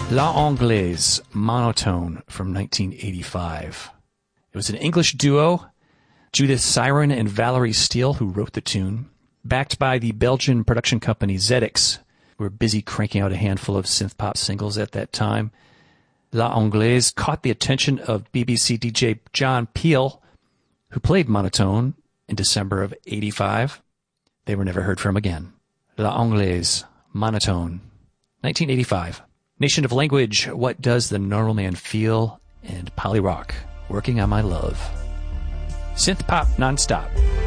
La Anglaise, Monotone from 1985. It was an English duo, Judith Siren and Valerie Steele, who wrote the tune, backed by the Belgian production company ZX, who were busy cranking out a handful of synth-pop singles at that time. La Anglaise caught the attention of BBC DJ John Peel, who played Monotone in December of 85. They were never heard from again. La Anglaise, Monotone, 1985. Nation of Language, What Does the Normal Man Feel? And Polyrock, Working on My Love. Synth pop nonstop.